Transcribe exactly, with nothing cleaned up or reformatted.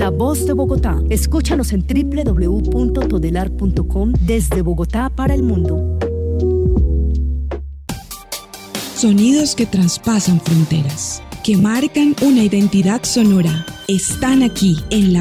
La Voz de Bogotá. Escúchanos en doble u doble u doble u punto todelar punto com desde Bogotá para el mundo. Sonidos que traspasan fronteras, que marcan una identidad sonora, están aquí en La